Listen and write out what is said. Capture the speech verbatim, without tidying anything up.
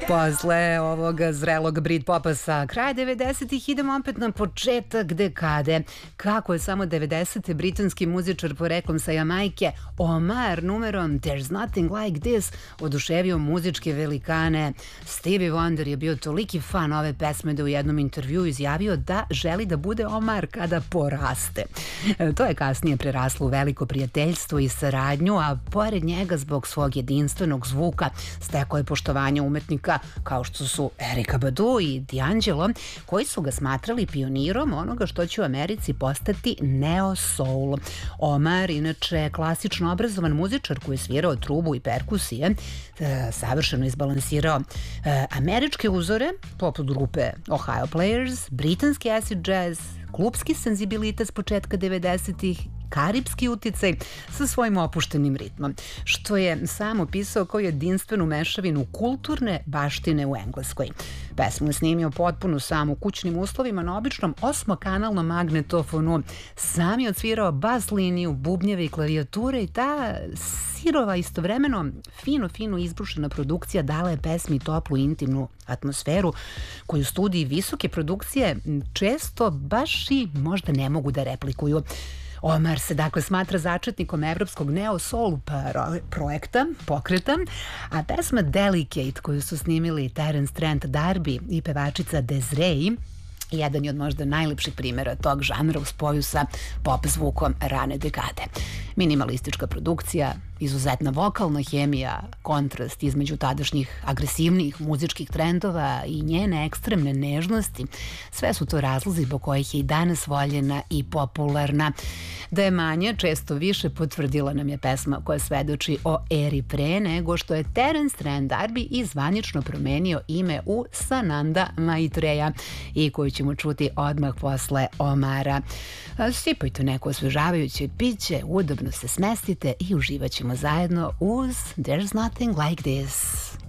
Posle ovog zrelog Britpopa sa kraja devedesetih idemo opet na početak dekade. Kako je samo devedesete britanski muzičar poreklom sa Jamajke Omar numerom There's Nothing Like This oduševio muzičke velikane. Stevie Wonder je bio toliki fan ove pesme da u jednom intervjuu izjavio da želi da bude Omar kada poraste. To je kasnije preraslo u veliko prijateljstvo i saradnju, a pored njega zbog svog jedinstvenog zvuka stekao je poštovanje umetnika kao što su Erykah Badu i D'Angelo, koji su ga smatrali pionirom onoga što će u Americi postati neo soul. Omar, inače klasično obrazovan muzičar koji je svirao trubu i perkusije, savršeno izbalansirao američke uzore poput grupe Ohio Players, britanski acid jazz, klupski senzibilitet s početka devedesetih, karipski uticaj sa svojim opuštenim ritmom, što je sam opisao kao jedinstvenu mešavinu kulturne baštine u Engleskoj. Pesmu je snimio potpuno sam u kućnim uslovima na običnom osmokanalnom magnetofonu. Sam je odsvirao bas liniju, bubnjeve i klavijature i ta sirova, istovremeno fino, fino izbrušena produkcija dala je pesmi toplu, intimnu atmosferu koju studiji visoke produkcije često baš i možda ne mogu da replikuju. Omar se dakle smatra začetnikom evropskog neo-soul projekta, pokreta, a pesma Delicate koju su snimili Terence Trent D'Arby i pevačica Desiree jedan je od možda najlepših primjera tog žanra u spoju sa pop zvukom rane dekade. Minimalistička produkcija, izuzetna vokalna hemija, kontrast između tadašnjih agresivnih muzičkih trendova i njene ekstremne nežnosti, sve su to razlozi zbog kojih je i danas voljena i popularna. Da je manje, često više potvrdila nam je pesma koja svedoči o eri pre nego što je Terence Trent D'Arby i zvanično promenio ime u Sananda Maitreya i koju ćemo čuti odmah posle Omara. Sipajte neko osvežavajuće piće, udobno se smestite i uživat ćemo zajedno uz There's Nothing Like This.